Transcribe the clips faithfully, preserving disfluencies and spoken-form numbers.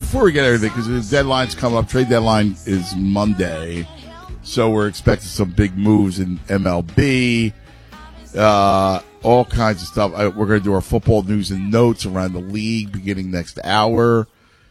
before we get everything, because the deadline's come up, trade deadline is Monday, so we're expecting some big moves in M L B, uh, all kinds of stuff. I, we're going to do our football news and notes around the league beginning next hour.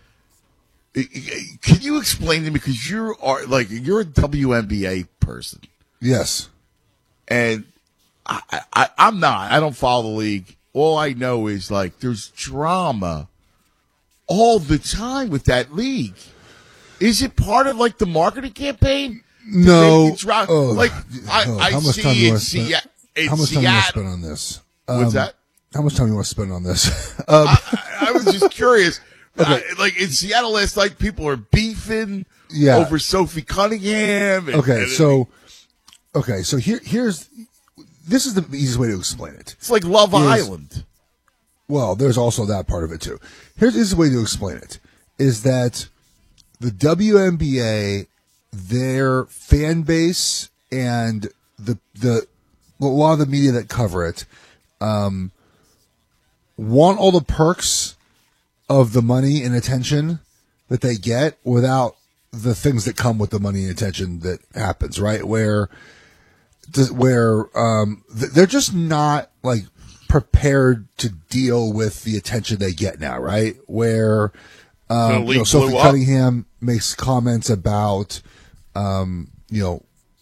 Can you explain to me, because you are like you're a W N B A person? Yes, and I, I, I'm not. I don't follow the league. All I know is like there's drama all the time with that league. Is it part of like the marketing campaign? No. Oh, like I, oh, I how much see time do you in, want to spend? Sea- in how much time Seattle. do you want to spend on this? Um, What's that? How much time do you want to spend on this? um, I, I was just curious. Okay. Uh, like in Seattle last night, people are beefing yeah. over Sophie Cunningham. And, okay, and so okay, so here here's this is the easiest way to explain it. It's like Love is, Island. Well, there's also that part of it too. Here's the way to explain it: is that the W N B A, their fan base, and the the a lot of the media that cover it, um, want all the perks of the money and attention that they get without the things that come with the money and attention that happens, right? Where, where, um, they're just not like prepared to deal with the attention they get now, right? Where, um, you know, Sophie Cunningham makes comments about, um, you know,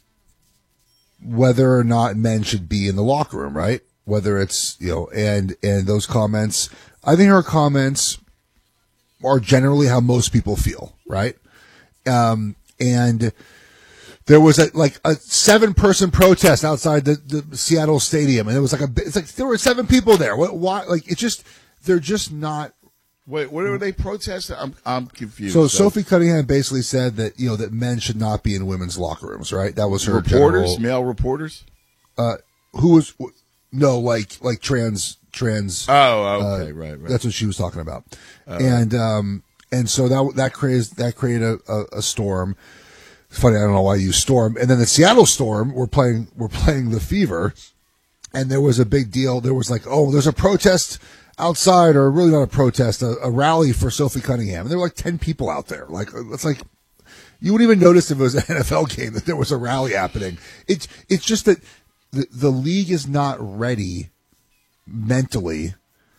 whether or not men should be in the locker room, right? Whether it's, you know, and, and those comments, I think her comments are generally how most people feel, right? Um, and there was a, like a seven person protest outside the, the Seattle stadium. And it was like a, it's like there were seven people there. What, why? Like it's just, they're just not. Wait, what were they protesting? I'm, I'm confused. So, so Sophie Cunningham basically said that, you know, that men should not be in women's locker rooms, right? That was her reporters, general, male reporters. Uh, who was, no, like, like trans, trans. Oh, okay, uh, right, right. That's what she was talking about. Oh, and, um, and so that, that created, that created a, a, a storm. It's funny, I don't know why you use storm. And then the Seattle Storm were playing, were playing the Fever. And there was a big deal. There was like, oh, there's a protest outside, or really not a protest, a, a rally for Sophie Cunningham. And there were like ten people out there. Like, it's like, you wouldn't even notice if it was an N F L game that there was a rally happening. It's, it's just that the, the league is not ready mentally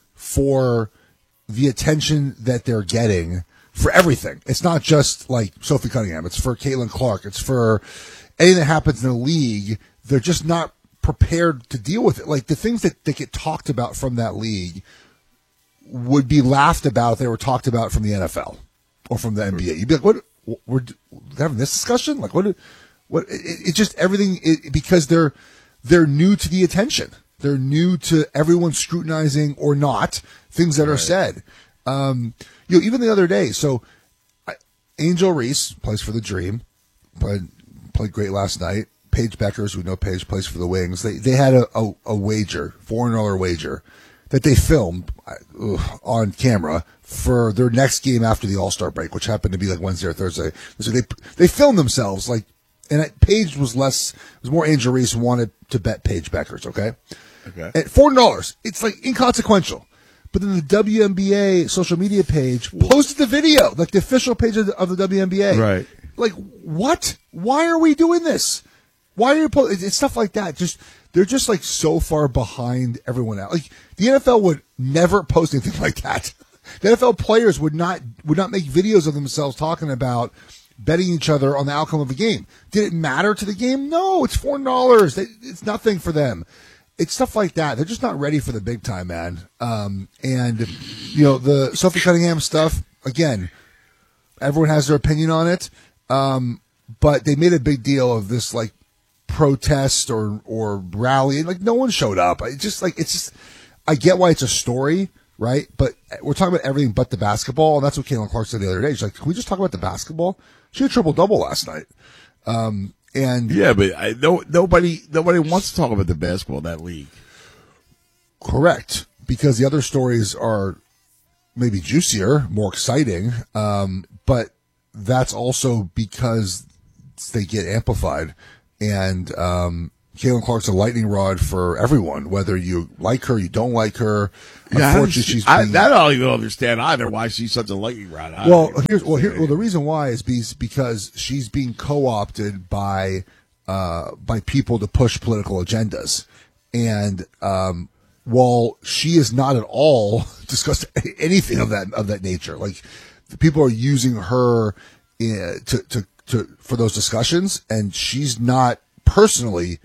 for the attention that they're getting for everything. It's not just like Sophie Cunningham. It's for Caitlin Clark. It's for anything that happens in the league. They're just not prepared to deal with it. Like the things that, that get talked about from that league would be laughed about if they were talked about from the N F L or from the N B A. You'd be like, what, we're having this discussion? Like what, what, it, it just everything, it, because they're, they're new to the attention. They're new to everyone scrutinizing or not things that are right. said. Um, you know, even the other day, so I, Angel Reese plays for the Dream, played, played great last night. Paige Beckers, we know Paige plays for the Wings. They they had a, a, a wager, four hundred dollars wager, that they filmed uh, on camera for their next game after the All-Star break, which happened to be like Wednesday or Thursday. So they they filmed themselves, like, and Paige was less, it was more Angel Reese wanted to bet Paige Beckers, okay? Okay. At four hundred dollars, it's like inconsequential. But then the W N B A social media page posted the video, like the official page of the, of the W N B A. Right. Like, what? Why are we doing this? Why are you po- it's stuff like that? Just they're just like so far behind everyone else. Like the N F L would never post anything like that. The N F L players would not would not make videos of themselves talking about betting each other on the outcome of a game. Did it matter to the game? No, it's four dollars. It's nothing for them. It's stuff like that. They're just not ready for the big time, man. Um, and you know the Sophie Cunningham stuff. Again, everyone has their opinion on it, um, but they made a big deal of this like protest or or rally, and like no one showed up. It's just like it's just. I get why it's a story, right? But we're talking about everything but the basketball, and that's what Caitlin Clark said the other day. She's like, "Can we just talk about the basketball?" She had a triple double last night. Um, and yeah, but I, no, nobody nobody wants to talk about the basketball in that league. Correct, because the other stories are maybe juicier, more exciting, um, but that's also because they get amplified. And um, Caitlin Clark's a lightning rod for everyone, whether you like her, you don't like her. Yeah, Unfortunately, she, she's I, been, that I don't even understand either. Why she's such a lightning rod. I well. Here's well, here, well, the reason why is because she's being co-opted by uh, by people to push political agendas, and um, while she is not at all discussed anything of that of that nature, like the people are using her in, to to to for those discussions, and she's not personally.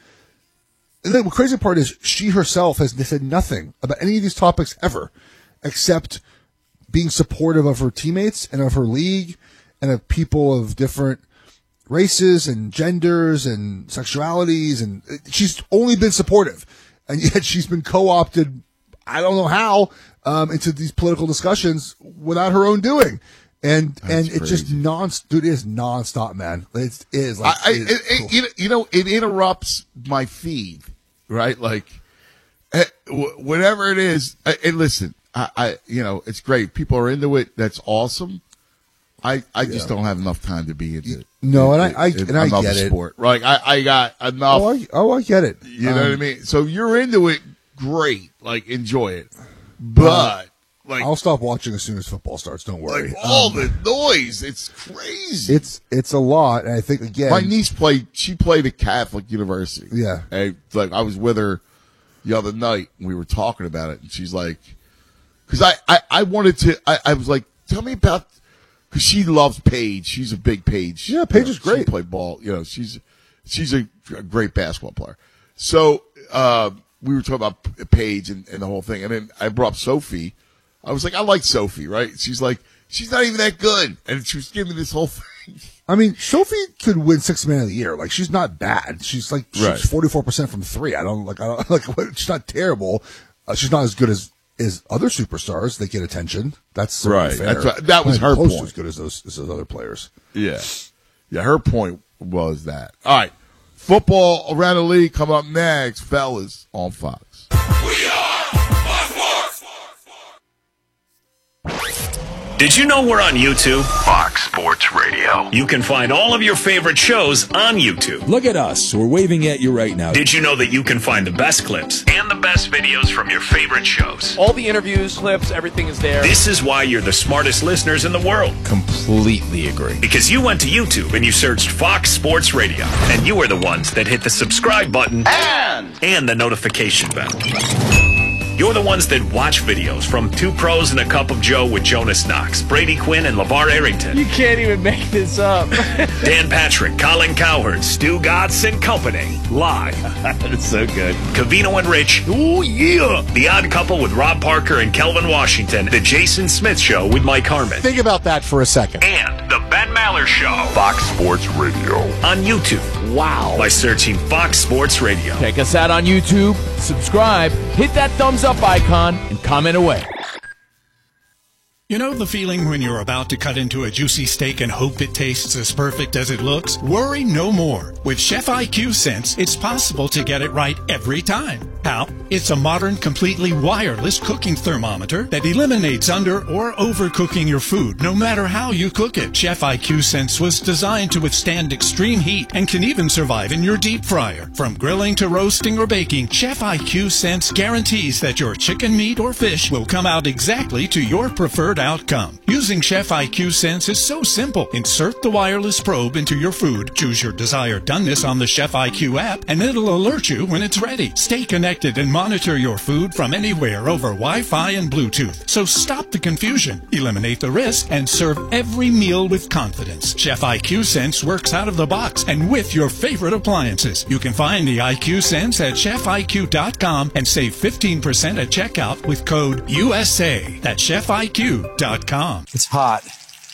And the crazy part is she herself has said nothing about any of these topics ever, except being supportive of her teammates and of her league and of people of different races and genders and sexualities. And she's only been supportive. And yet she's been co-opted, I don't know how, um, into these political discussions without her own doing. And That's and it's crazy. just non, dude, it is nonstop, man. It's, it is like, I, I, it is it, it, cool. you know- you know, it interrupts my feed, right? Like, eh, wh- whatever it is. I, and listen, I, I, you know, it's great. People are into it. That's awesome. I, I just Yeah. don't have enough time to be into it. No, and I- I- in and I another get it. sport. Like, I, I got enough. Oh, I, oh, I get it. You know what I Um, mean? So you're into it, great. Like, enjoy it. But, like, I'll stop watching as soon as football starts. Don't worry. like all Um, the noise, it's crazy. it's it's a lot, and I think again, My niece played. She played at Catholic University. Yeah. and like I was with her the other night, and we were talking about it, and she's like, because I, I I wanted to. I, I was like, tell me about, because she loves Paige. She's a big Paige. Yeah, Paige you know, is great. She played ball. You know, she's she's a, a great basketball player. So uh, we were talking about P- Paige and, and the whole thing, and then I brought up Sophie. I was like, I like Sophie, right? She's like, she's not even that good, and she was giving me this whole thing. I mean, Sophie could win Sixth Man of the Year. Like, she's not bad. She's like Right. she's forty four percent from three. I don't like. I don't like. She's not terrible. Uh, she's not as good as as other superstars that get attention. That's certainly Right. fair. That's what- that was Not her close to point. as good as those as those other players. Yeah. Yeah, her point was that. All right. Football around the league come up next, fellas, on Fox. Did you know we're on YouTube? Fox Sports Radio. You can find all of your favorite shows on YouTube. Look at us. We're waving at you right now. Did you know that you can find the best clips and the best videos from your favorite shows? All the interviews, clips, everything is there. This is why you're the smartest listeners in the world. Completely agree. Because you went to YouTube and you searched Fox Sports Radio. And you are the ones that hit the subscribe button and, and the notification bell. You're the ones that watch videos from Two Pros and a Cup of Joe with Jonas Knox, Brady Quinn, and LeVar Arrington. You can't even make this up. Dan Patrick, Colin Cowherd, Stu Gatz and Company. Live. It's so good. Cavino and Rich. Ooh, yeah. The Odd Couple with Rob Parker and Kelvin Washington. The Jason Smith Show with Mike Harmon. Think about that for a second. And The Ben Maller Show. Fox Sports Radio. On YouTube. Wow. By searching Fox Sports Radio. Check us out on YouTube, subscribe, hit that thumbs up icon, and comment away. You know the feeling when you're about to cut into a juicy steak and hope it tastes as perfect as it looks? Worry no more. With Chef I Q Sense, it's possible to get it right every time. How? It's a modern, completely wireless cooking thermometer that eliminates under or overcooking your food, no matter how you cook it. Chef I Q Sense was designed to withstand extreme heat and can even survive in your deep fryer. From grilling to roasting or baking, Chef I Q Sense guarantees that your chicken, meat, or fish will come out exactly to your preferred outcome. Using Chef I Q Sense is so simple. Insert the wireless probe into your food, choose your desired doneness on the Chef I Q app, and it'll alert you when it's ready. Stay connected and monitor your food from anywhere over Wi-Fi and Bluetooth. So stop the confusion, eliminate the risk, and serve every meal with confidence. Chef I Q Sense works out of the box and with your favorite appliances. You can find the I Q Sense at chef I Q dot com and save fifteen percent at checkout with code U S A. That's chef I Q dot com. It's hot.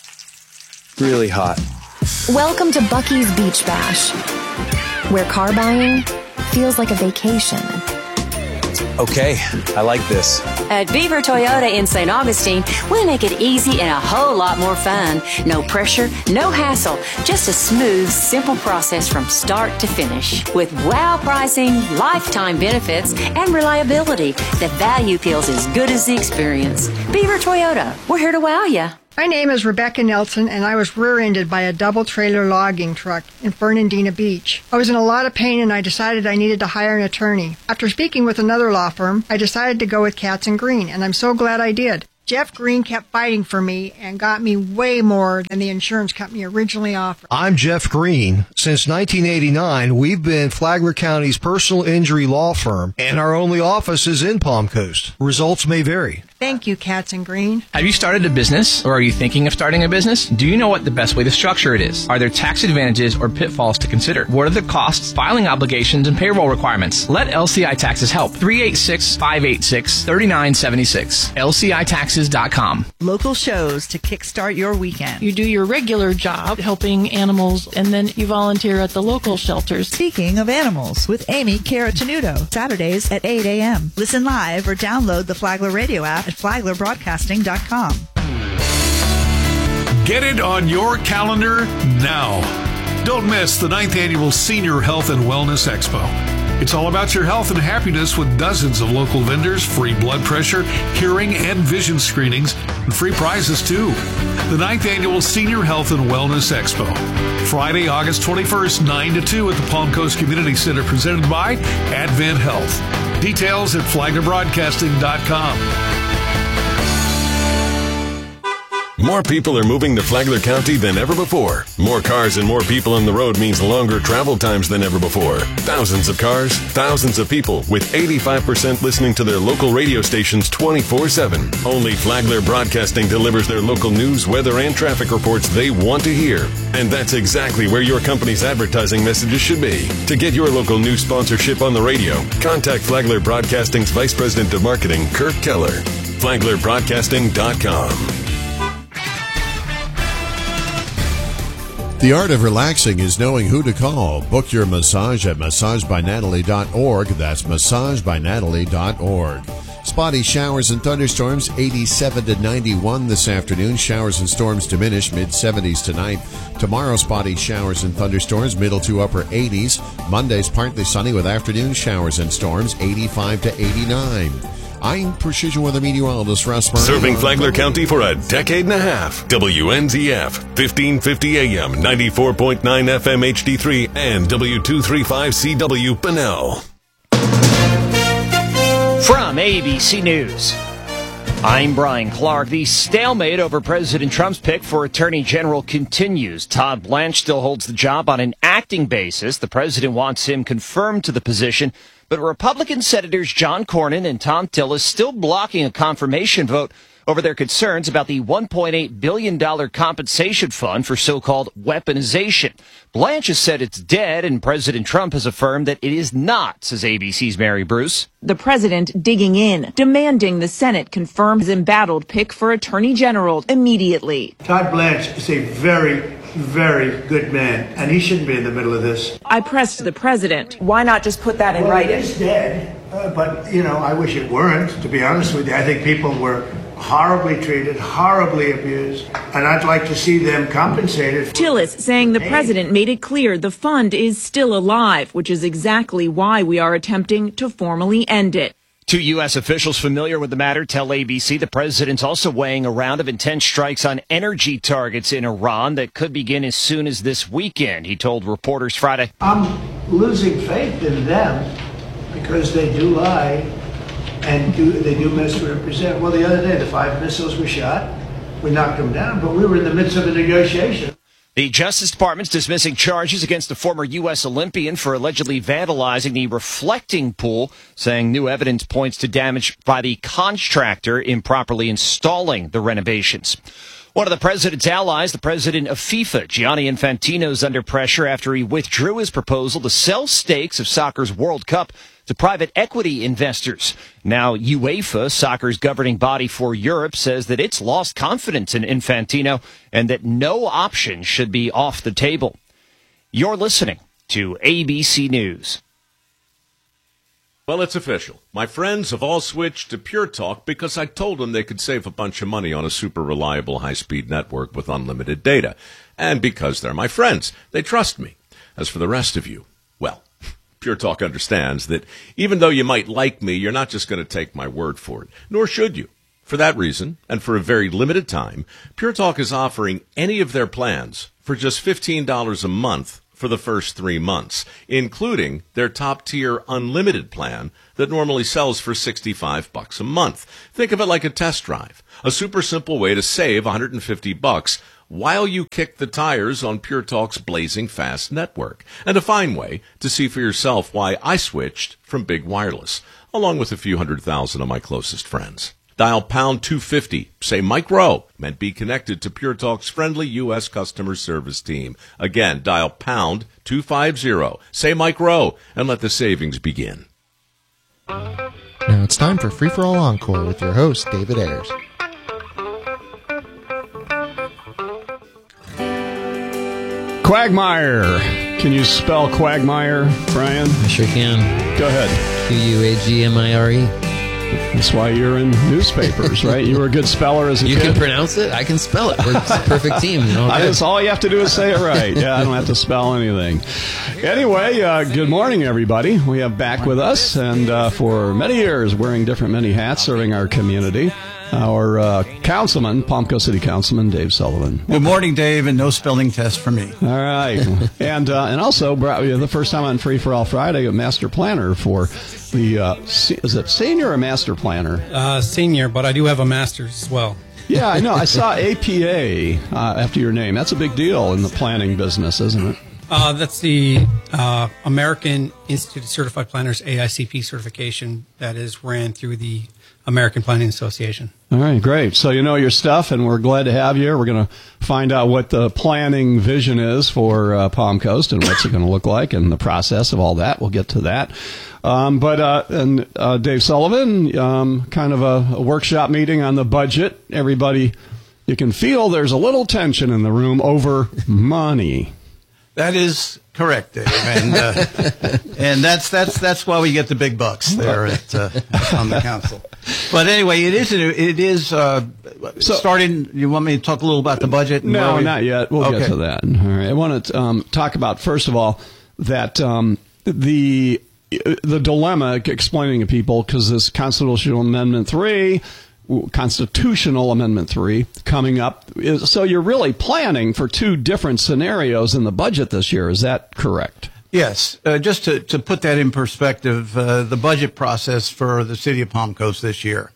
Really hot. Welcome to Bucky's Beach Bash, where car buying feels like a vacation. Okay, I like this. At Beaver Toyota in Saint Augustine, we make it easy and a whole lot more fun. No pressure, no hassle, just a smooth, simple process from start to finish. With wow pricing, lifetime benefits, and reliability, the value feels as good as the experience. Beaver Toyota, we're here to wow ya. My name is Rebecca Nelson, and I was rear-ended by a double-trailer logging truck in Fernandina Beach. I was in a lot of pain, and I decided I needed to hire an attorney. After speaking with another law firm, I decided to go with Katz and Green, and I'm so glad I did. Jeff Green kept fighting for me and got me way more than the insurance company originally offered. I'm Jeff Green. Since nineteen eighty-nine, we've been Flagler County's personal injury law firm, and our only office is in Palm Coast. Results may vary. Thank you, Katz and Green. Have you started a business, or are you thinking of starting a business? Do you know what the best way to structure it is? Are there tax advantages or pitfalls to consider? What are the costs, filing obligations, and payroll requirements? Let L C I Taxes help. three eight six, five eight six, three nine seven six. L C I taxes dot com. Local shows to kickstart your weekend. You do your regular job helping animals, and then you volunteer at the local shelters. Speaking of animals, with Amy Caratanudo, Saturdays at eight a.m. Listen live or download the Flagler Radio app at flagler broadcasting dot com. Get it on your calendar now. Don't miss the ninth Annual Senior Health and Wellness Expo. It's all about your health and happiness with dozens of local vendors, free blood pressure, hearing, and vision screenings, and free prizes too. The ninth Annual Senior Health and Wellness Expo. Friday, August twenty-first, nine to two at the Palm Coast Community Center, presented by Advent Health. Details at flagler broadcasting dot com. More people are moving to Flagler County than ever before. More cars and more people on the road means longer travel times than ever before. Thousands of cars, thousands of people, with eighty-five percent listening to their local radio stations twenty-four seven. Only Flagler Broadcasting delivers their local news, weather, and traffic reports they want to hear. And that's exactly where your company's advertising messages should be. To get your local news sponsorship on the radio, contact Flagler Broadcasting's Vice President of Marketing, Kurt Keller. flagler broadcasting dot com. The art of relaxing is knowing who to call. Book your massage at massage by natalie dot org. That's massage by natalie dot org. Spotty showers and thunderstorms, eighty-seven to ninety-one this afternoon. Showers and storms diminish, mid seventies tonight. Tomorrow, spotty showers and thunderstorms, middle to upper eighties. Monday's partly sunny with afternoon showers and storms, eighty-five to eighty-nine. I'm Precision Weather Meteorologist Russ Murray. Serving Flagler County for a decade and a half. W N Z F, fifteen fifty A M, ninety-four point nine F M H D three, and W two thirty-five C W Bunnell. From A B C News, I'm Brian Clark. The stalemate over President Trump's pick for Attorney General continues. Todd Blanche still holds the job on an acting basis. The president wants him confirmed to the position, but Republican Senators John Cornyn and Tom Tillis still blocking a confirmation vote over their concerns about the one point eight billion dollars compensation fund for so-called weaponization. Blanche has said it's dead, and President Trump has affirmed that it is not, says A B C's Mary Bruce. The president digging in, demanding the Senate confirm his embattled pick for Attorney General immediately. Todd Blanche is a very, very good man, and he shouldn't be in the middle of this. I pressed the president. Why not just put that in well, writing? It's dead, uh, but, you know, I wish it weren't, to be honest with you. I think people were horribly treated, horribly abused, and I'd like to see them compensated. For Tillis saying the president made it clear the fund is still alive, which is exactly why we are attempting to formally end it. Two U S officials familiar with the matter tell A B C the president's also weighing a round of intense strikes on energy targets in Iran that could begin as soon as this weekend, he told reporters Friday. I'm losing faith in them because they do lie and do they do misrepresent. Well, the other day, the five missiles were shot. We knocked them down, but we were in the midst of a negotiation. The Justice Department's dismissing charges against the former U S Olympian for allegedly vandalizing the reflecting pool, saying new evidence points to damage by the contractor improperly installing the renovations. One of the president's allies, the president of FIFA, Gianni Infantino, is under pressure after he withdrew his proposal to sell stakes of soccer's World Cup to private equity investors. Now, UEFA, soccer's governing body for Europe, says that it's lost confidence in Infantino and that no option should be off the table. You're listening to A B C News. Well, it's official. My friends have all switched to Pure Talk because I told them they could save a bunch of money on a super reliable high-speed network with unlimited data. And because they're my friends, they trust me. As for the rest of you, well, Pure Talk understands that even though you might like me, you're not just going to take my word for it, nor should you. For that reason, and for a very limited time, Pure Talk is offering any of their plans for just fifteen dollars a month for the first three months, including their top-tier unlimited plan that normally sells for sixty-five bucks a month. Think of it like a test drive, a super simple way to save one hundred fifty bucks while you kick the tires on Pure Talk's blazing fast network, and a fine way to see for yourself why I switched from big wireless, along with a few hundred thousand of my closest friends. Dial pound two fifty, say Mike Rowe, and be connected to Pure Talk's friendly U S customer service team. Again, dial pound two fifty, say Mike Rowe, and let the savings begin. Now it's time for Free For All Encore with your host, David Ayers. Quagmire. Can you spell Quagmire, Brian? I sure can. Go ahead. Q U A G M I R E. That's why you're in newspapers, right? You were a good speller as a you kid. You can pronounce it. I can spell it. We're a perfect team. You know, I just, all you have to do is say it right. Yeah, I don't have to spell anything. Anyway, uh, good morning, everybody. We have back with us, and uh, for many years, wearing different many hats, serving our community, our uh, councilman, Palm Coast City Councilman Dave Sullivan. Good morning, Dave, and no spelling test for me. All right. and uh, and also, the first time on Free For All Friday, a master planner for the, uh, is it senior or master planner? Uh, senior, but I do have a master's as well. Yeah, I know. I saw A P A uh, after your name. That's a big deal in the planning business, isn't it? Uh, that's the uh, American Institute of Certified Planners, A I C P certification that is ran through the American Planning Association. All right, great. So you know your stuff, and we're glad to have you. We're going to find out what the planning vision is for uh, Palm Coast and what's it going to look like and the process of all that. We'll get to that. Um, but uh, and uh, Dave Sullivan, um, kind of a, a workshop meeting on the budget. Everybody, you can feel there's a little tension in the room over money. That is correct, Dave, and uh, and that's that's that's why we get the big bucks there at uh, on the council. But anyway, it is it is uh, so, starting. You want me to talk a little about the budget? And no, we, not yet. We'll okay. get to that. All right. I want to um, talk about first of all that um, the the dilemma explaining to people, because this constitutional amendment three. Constitutional Amendment three coming up. So you're really planning for two different scenarios in the budget this year. Is that correct? Yes. Uh, just to, to put that in perspective, uh, the budget process for the city of Palm Coast this year.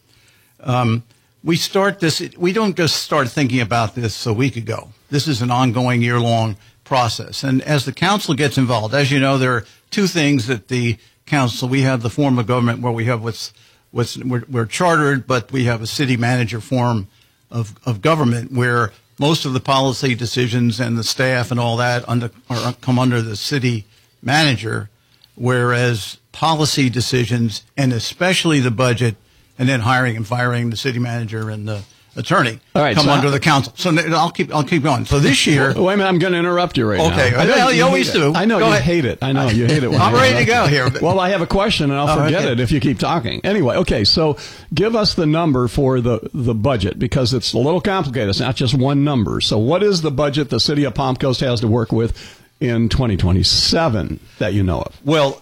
Um, we start this, we don't just start thinking about this a week ago. This is an ongoing year-long process. And as the council gets involved, as you know, there are two things that the council, we have the form of government where we have what's What's, we're, we're chartered, but we have a city manager form of, of government where most of the policy decisions and the staff and all that under, are, come under the city manager, whereas policy decisions and especially the budget and then hiring and firing the city manager and the attorney all right, come so under how, the council. So I'll keep I'll keep going. So this year, wait a minute, I'm going to interrupt you right okay. now. Okay, well, you always it. do. I know go you ahead. hate it. I know you hate it. When I'm ready to go here. Well, I have a question, and I'll oh, forget okay. it if you keep talking. Anyway, okay. So give us the number for the the budget, because it's a little complicated. It's not just one number. So what is the budget the city of Palm Coast has to work with in twenty twenty-seven that you know of? Well,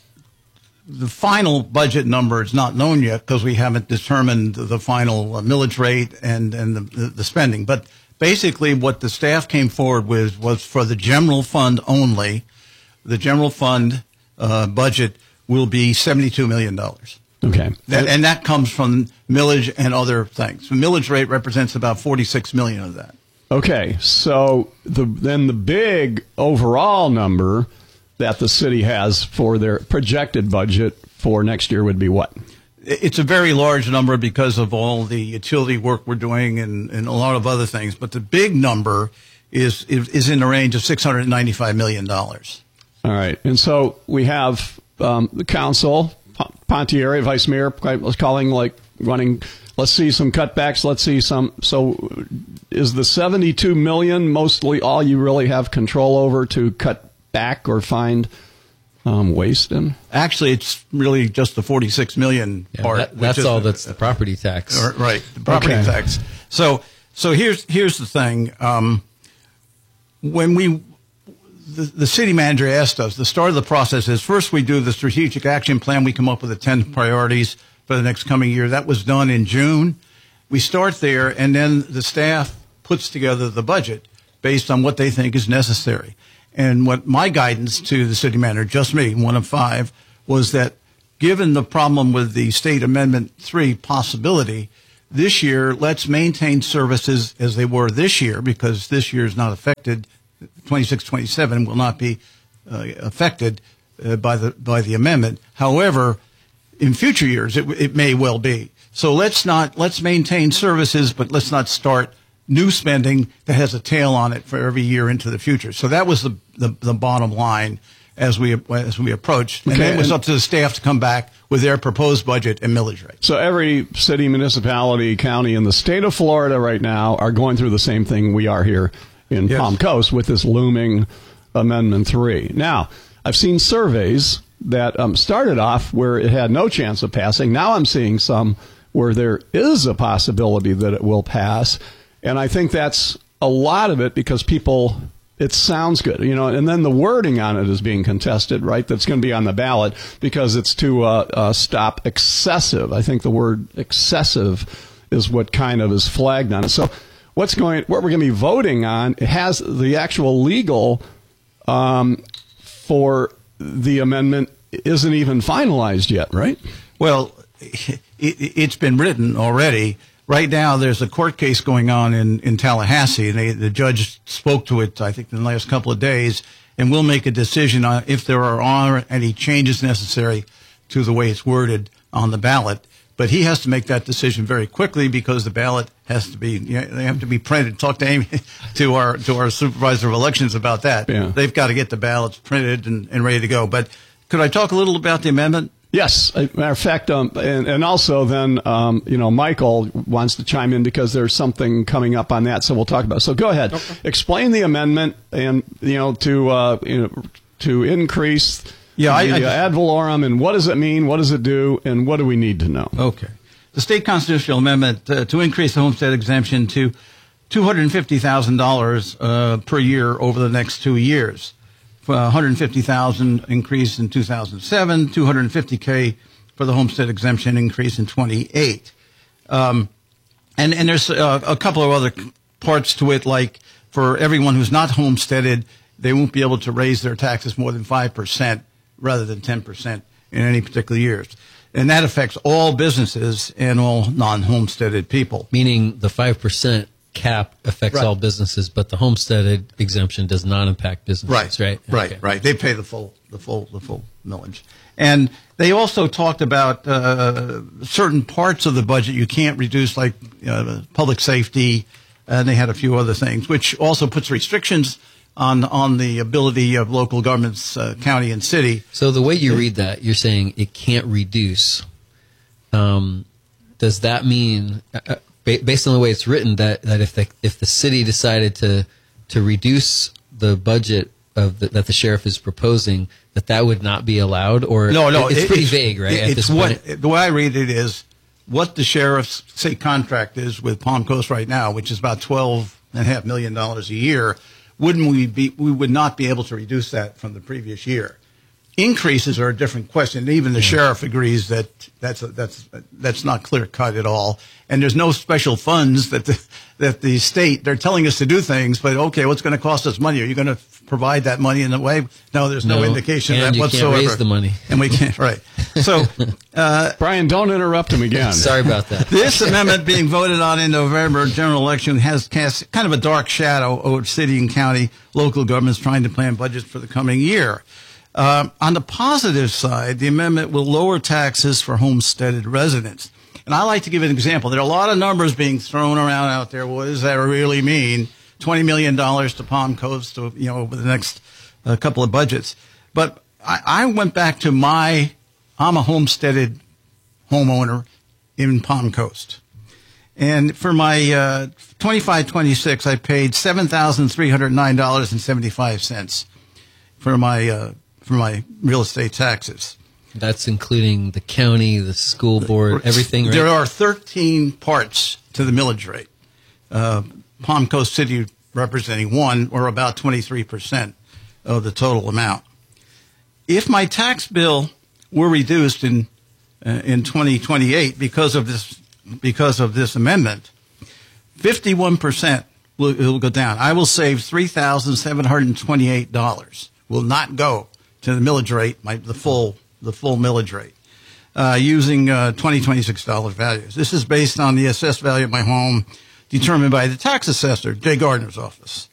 the final budget number is not known yet because we haven't determined the final uh, millage rate and, and the, the, the spending. But basically what the staff came forward with was for the general fund only. The general fund uh, budget will be seventy-two million dollars. Okay. That, and that comes from millage and other things. The millage rate represents about forty-six million dollars of that. Okay. So the then the big overall number that the city has for their projected budget for next year would be what? It's a very large number because of all the utility work we're doing and, and a lot of other things. But the big number is is in the range of six hundred ninety-five million dollars. All right. And so we have um, the council, Pontieri, Vice Mayor, was calling like running, let's see some cutbacks, let's see some. So is the seventy-two million dollars mostly all you really have control over to cut back or find um, waste in? Actually, it's really just the forty-six million Yeah, part. that- that's which is all the- that's the property tax. Or- Right, the property Okay. tax. So, so here's here's the thing. Um, when we, the, the city manager asked us, the start of the process is first we do the strategic action plan. We come up with the ten priorities for the next coming year. That was done in June. We start there, and then the staff puts together the budget based on what they think is necessary. And what my guidance to the city manager, just me, one of five, was that given the problem with the state amendment three possibility, this year, let's maintain services as they were this year, because this year is not affected. twenty-six twenty-seven will not be uh, affected uh, by the by the amendment. However, in future years, it, it may well be. So let's not let's maintain services, but let's not start new spending that has a tail on it for every year into the future. So that was the the, the bottom line as we as we approached, and Okay, then it was and- up to the staff to come back with their proposed budget and millage rate. So every city, municipality, county in the state of Florida right now are going through the same thing we are here in Yes. Palm Coast with this looming Amendment three. Now, I've seen surveys that um, started off where it had no chance of passing. Now I'm seeing some where there is a possibility that it will pass. And I think that's a lot of it because people, it sounds good, you know, and then the wording on it is being contested, right? That's going to be on the ballot because it's to uh, uh, stop excessive. I think the word excessive is what kind of is flagged on it. So what's going, what we're going to be voting on has the actual legal um, for the amendment isn't even finalized yet, right? Well, it, it's been written already. Right now, there's a court case going on in, in Tallahassee, and they, the judge spoke to it, I think, in the last couple of days, and we'll make a decision on if there are, are any changes necessary to the way it's worded on the ballot. But he has to make that decision very quickly because the ballot has to be, you know, they have to be printed. Talk to Amy, to our to our supervisor of elections about that. Yeah. They've got to get the ballots printed and, and ready to go. But could I talk a little about the amendment? Yes. As a matter of fact, um, and, and also then, um, you know, Michael wants to chime in because there's something coming up on that, so we'll talk about it. So go ahead. Okay. Explain the amendment and, you know, to, uh, you know, to increase yeah, the I, I uh, ad valorem, and what does it mean, what does it do, and what do we need to know? Okay. The state constitutional amendment uh, to increase the homestead exemption to two hundred fifty thousand dollars uh, per year over the next two years. For one hundred fifty thousand dollars increase in two thousand seven, two hundred fifty thousand dollars for the homestead exemption increase in twenty-eight. Um, and, and there's uh, a couple of other parts to it, like for everyone who's not homesteaded, they won't be able to raise their taxes more than five percent rather than ten percent in any particular years. And that affects all businesses and all non-homesteaded people. Meaning the five percent cap affects Right. all businesses, but the homesteaded exemption does not impact businesses, right? Right, Okay. right. They pay the full, the full, the full millage. And they also talked about uh, certain parts of the budget you can't reduce, like uh, public safety, and they had a few other things, which also puts restrictions on on the ability of local governments, uh, county and city. So the way you read that, you're saying it can't reduce. Um, does that mean, uh, ba- based on the way it's written, that, that if the if the city decided to to reduce the budget of the, that the sheriff is proposing, that that would not be allowed? Or No, no, it's it- pretty it's, vague, right? it- at It's this what point? the way I read it is what the sheriff's say contract is with Palm Coast right now, which is about twelve and a half million dollars a year. Wouldn't we be? We would not be able to reduce that from the previous year. Increases are a different question. Even the sheriff agrees that that's a, that's that's not clear cut at all. And there's no special funds that the, that the state, they're telling us to do things, but okay, what's going to cost us money? Are you going to provide that money in a way? No, there's no, No, indication of and that you can't whatsoever. raise the money. And we can't, right. So, uh, Brian, don't interrupt him again. Sorry about that. this amendment being voted on in November general election has cast kind of a dark shadow over city and county local governments trying to plan budgets for the coming year. Um, on the positive side, the amendment will lower taxes for homesteaded residents. And I like to give an example. There are a lot of numbers being thrown around out there. What does that really mean? twenty million dollars to Palm Coast, to, you know, over the next uh, couple of budgets. But I, I went back to my, I'm a homesteaded homeowner in Palm Coast. And for my uh, twenty-five twenty-six, I paid seven thousand three hundred nine dollars and seventy-five cents for my uh, for my real estate taxes. That's including the county, the school board, everything, right? There are thirteen parts to the millage rate. Uh, Palm Coast City representing one, or about twenty-three percent of the total amount. If my tax bill were reduced in uh, in twenty twenty-eight because of this because of this amendment, fifty-one percent will, will go down. I will save three thousand seven hundred twenty-eight dollars. Will not go to the millage rate, my, the full the full millage rate, uh, using uh, twenty twenty-six dollars values. This is based on the assessed value of my home determined by the tax assessor, Jay Gardner's office.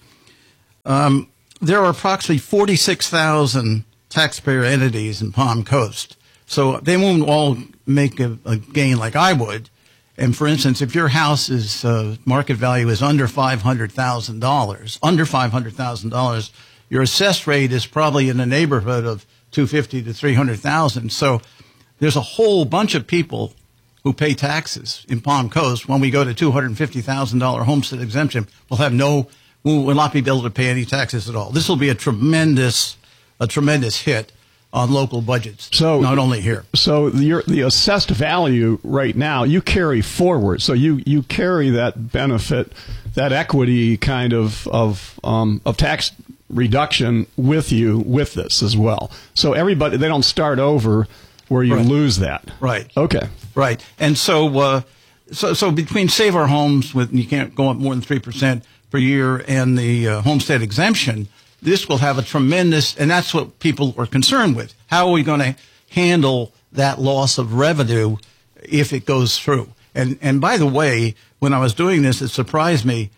Um, there are approximately forty-six thousand taxpayer entities in Palm Coast, so they won't all make a, a gain like I would. And for instance, if your house's uh, market value is under five hundred thousand dollars, under five hundred thousand dollars, your assessed rate is probably in the neighborhood of two hundred fifty thousand to three hundred thousand dollars. So there's a whole bunch of people who pay taxes in Palm Coast. When we go to two hundred fifty thousand dollars homestead exemption, we'll have no, we will not be able to pay any taxes at all. This will be a tremendous, a tremendous hit on local budgets. So not only here. So your, the assessed value right now, you carry forward. So you, you carry that benefit, that equity kind of of um, of tax reduction with you with this as well. So everybody, they don't start over where you right. lose that. Right. Okay. Right. And so, uh, so, so between Save Our Homes, with you can't go up more than three percent per year, and the uh, homestead exemption, this will have a tremendous, and that's what people are concerned with. How are we going to handle that loss of revenue if it goes through? And, and by the way, when I was doing this, it surprised me.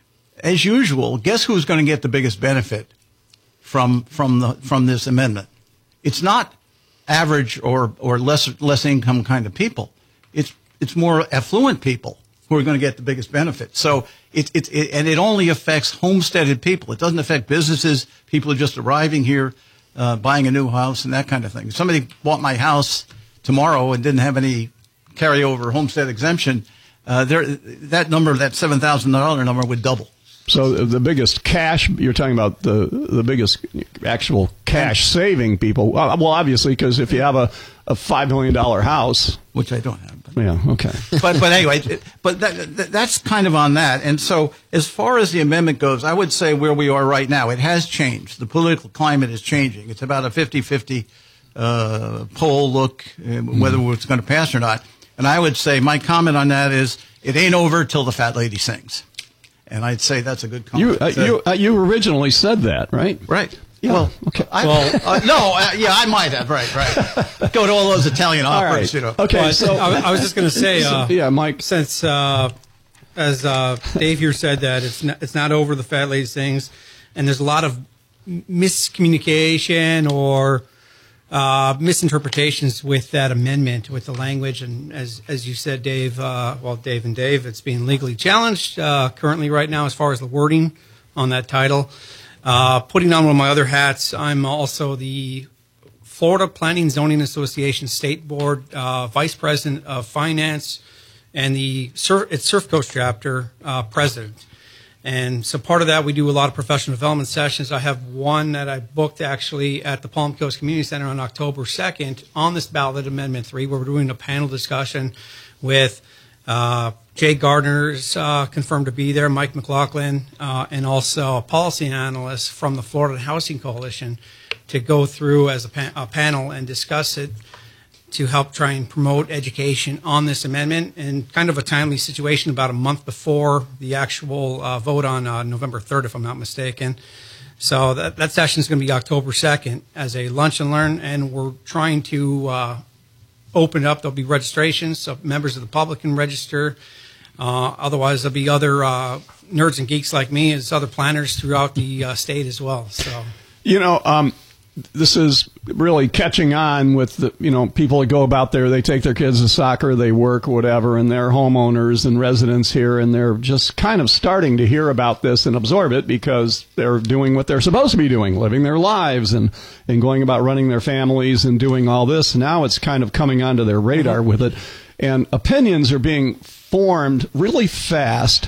As usual, guess who's going to get the biggest benefit from, from the, from this amendment? It's not average or, or less, less income kind of people. It's, it's more affluent people who are going to get the biggest benefit. So it, it, it, and it only affects homesteaded people. It doesn't affect businesses, people who are just arriving here, uh, buying a new house and that kind of thing. If somebody bought my house tomorrow and didn't have any carryover homestead exemption, uh, there, that number, that seven thousand dollars number would double. So the biggest cash, you're talking about the the biggest actual cash saving people. Well, obviously, because if you have a, a five million dollars house. Which I don't have. But. Yeah, okay. but but anyway, but that, that, that's kind of on that. And so as far as the amendment goes, I would say where we are right now, it has changed. The political climate is changing. It's about a fifty-fifty uh, poll look, uh, whether mm. it's going to pass or not. And I would say my comment on that is it ain't over till the fat lady sings. And I'd say that's a good comment. You uh, you, uh, you originally said that, right? Right. Yeah. Well, okay. I, well, uh, no, uh, yeah, I might have. Right, right. Go to all those Italian operas, right. you know. Okay, well, so I, I was just going to say, uh, yeah, Mike. Since uh, as uh, Dave here said that it's not, it's not over the fat lady things, and there's a lot of miscommunication or uh, misinterpretations with that amendment, with the language, and as as you said, Dave, uh, well, Dave and Dave, it's being legally challenged uh, currently right now as far as the wording on that title. Uh, putting on one of my other hats, I'm also the Florida Planning Zoning Association State Board uh, Vice President of Finance and the Surf, its Surf Coast chapter uh, president. And so part of that, we do a lot of professional development sessions. I have one that I booked actually at the Palm Coast Community Center on October second on this ballot Amendment three, where we're doing a panel discussion with uh, Jay Gardner's uh, confirmed to be there, Mike McLaughlin, uh, and also a policy analyst from the Florida Housing Coalition to go through as a, pa- a panel and discuss it to help try and promote education on this amendment, and kind of a timely situation about a month before the actual uh, vote on uh, November third, if I'm not mistaken. So that, that session is going to be October second as a lunch and learn, and we're trying to uh, open up. There'll be registrations, so members of the public can register. Uh, otherwise, there'll be other uh, nerds and geeks like me as other planners throughout the uh, state as well. So, you know, um, this is really catching on with the, you know, people that go about there, they take their kids to soccer, they work, whatever, and they're homeowners and residents here, and they're just kind of starting to hear about this and absorb it because they're doing what they're supposed to be doing, living their lives and, and going about running their families and doing all this. Now it's kind of coming onto their radar with it, and opinions are being formed really fast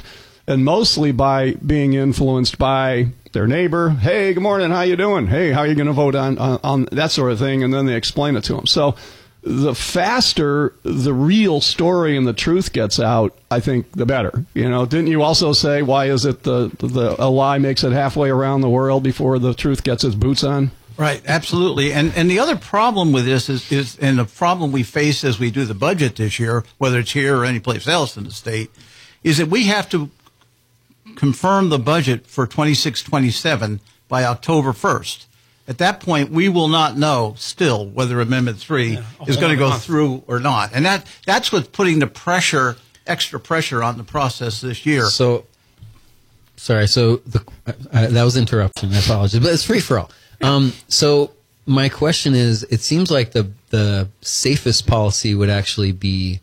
and mostly by being influenced by their neighbor. Hey, good morning. How you doing? Hey, how are you going to vote on, on, on that sort of thing? And then they explain it to them. So the faster the real story and the truth gets out, I think the better. You know, didn't you also say, why is it the, the a lie makes it halfway around the world before the truth gets its boots on? Right, absolutely. And and the other problem with this is, is and the problem we face as we do the budget this year, whether it's here or anyplace else in the state, is that we have to confirm the budget for twenty-six twenty-seven by October first. At that point, we will not know still whether Amendment three yeah, is going to go month. through or not. And that that's what's putting the pressure, extra pressure on the process this year. So, sorry, so the, uh, that was interruption. I apologize. But it's free for all. Um, so my question is, it seems like the the safest policy would actually be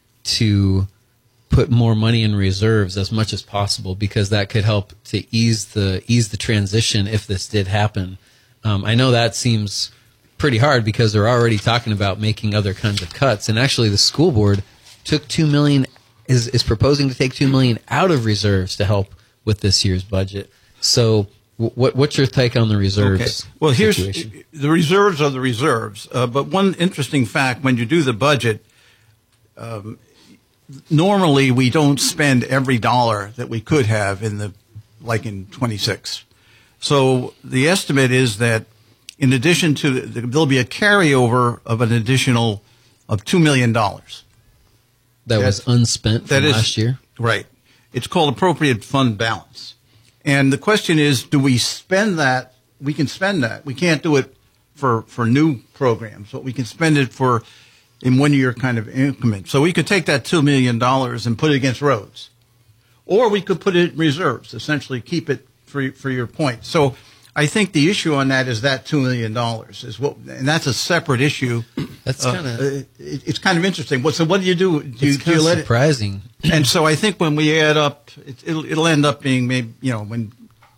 to put more money in reserves as much as possible, because that could help to ease the ease the transition if this did happen. Um, I know that seems pretty hard because they're already talking about making other kinds of cuts, and actually the school board took two million is is proposing to take two million out of reserves to help with this year's budget. So. What, what's your take on the reserves? Okay. Well, here's situation? The reserves are the reserves. Uh, but one interesting fact, when you do the budget, um, normally we don't spend every dollar that we could have in the, like in twenty-six. So the estimate is that in addition to, the, there'll be a carryover of an additional of two million dollars. That was unspent from last year? Right. It's called appropriate fund balance. And the question is, do we spend that? We can spend that. We can't do it for, for new programs, but we can spend it for in one year kind of increment. So we could take that two million dollars and put it against roads. Or we could put it in reserves, essentially keep it for, for your point. So I think the issue on that is that two million dollars is what, and that's a separate issue. That's kind of, uh, it, it's kind of interesting. So what do you do? do it's you, do you let surprising. It, and so I think when we add up, it, it'll, it'll end up being maybe, you know, when,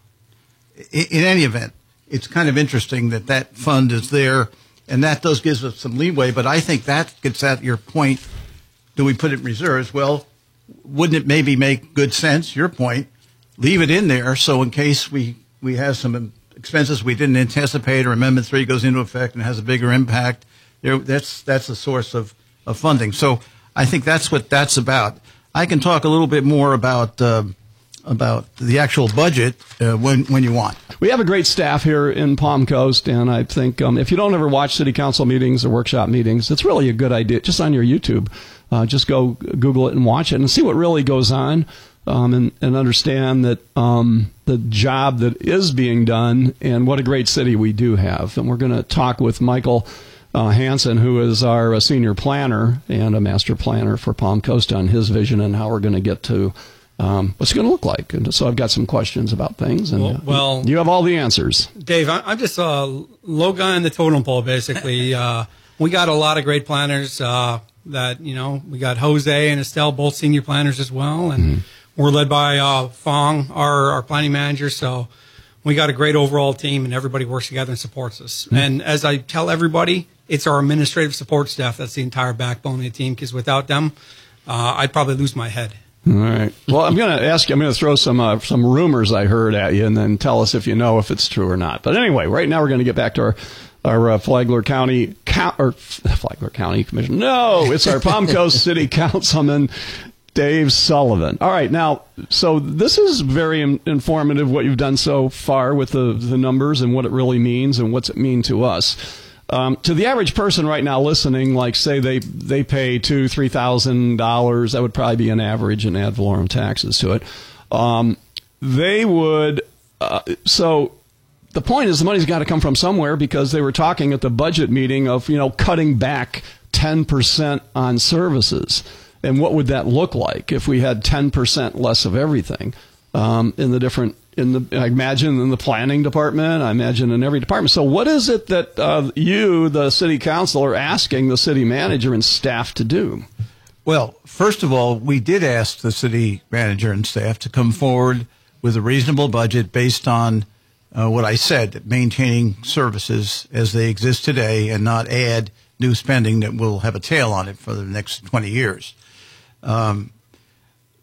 in, in any event, it's kind of interesting that that fund is there, and that does gives us some leeway. But I think that gets at your point. Do we put it in reserves? Well, wouldn't it maybe make good sense, your point, leave it in there so in case we, we have some expenses we didn't anticipate or Amendment three goes into effect and has a bigger impact, there, that's that's a source of, of funding. So I think that's what that's about. I can talk a little bit more about uh, about the actual budget uh, when when you want. We have a great staff here in Palm Coast, and I think um, if you don't ever watch city council meetings or workshop meetings, it's really a good idea. Just on your YouTube, uh, just go Google it and watch it and see what really goes on. Um, and, and understand that um, the job that is being done and what a great city we do have. And we're going to talk with Michael uh, Hansen, who is our uh, senior planner and a master planner for Palm Coast, on his vision and how we're going to get to um, what's it going to look like. And so I've got some questions about things, and well, well you have all the answers. Dave, I'm just a low guy in the totem pole, basically. uh, we got a lot of great planners uh, that, you know, we got Jose and Estelle, both senior planners as well. And mm-hmm. We're led by uh, Fong, our, our planning manager, so we got a great overall team, and everybody works together and supports us. Mm-hmm. And as I tell everybody, it's our administrative support staff that's the entire backbone of the team, because without them, uh, I'd probably lose my head. All right. Well, I'm going to ask you, I'm going to throw some uh, some rumors I heard at you, and then tell us if you know if it's true or not. But anyway, right now we're going to get back to our our uh, Flagler County, or Flagler County Commission. No, it's our Palm Coast City Councilman, Dave Sullivan. All right, now, so this is very in- informative, what you've done so far with the, the numbers and what it really means and what's it mean to us. Um, to the average person right now listening, like say they they pay two, three thousand dollars, that would probably be an average, and ad valorem taxes to it. Um, they would. Uh, so the point is, the money's got to come from somewhere, because they were talking at the budget meeting of, you know, cutting back ten percent on services. And what would that look like if we had ten percent less of everything um, in the different, in the, I imagine in the planning department, I imagine in every department. So what is it that uh, you, the city council, are asking the city manager and staff to do? Well, first of all, we did ask the city manager and staff to come forward with a reasonable budget based on uh, what I said, maintaining services as they exist today and not add new spending that will have a tail on it for the next twenty years. Um,